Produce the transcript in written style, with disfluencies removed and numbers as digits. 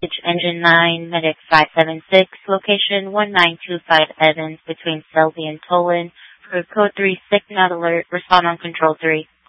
Engine 9, Medic 576, location 1925 Evans between Selby and Tolan. For code 3, SIGNAL alert, respond on control 3.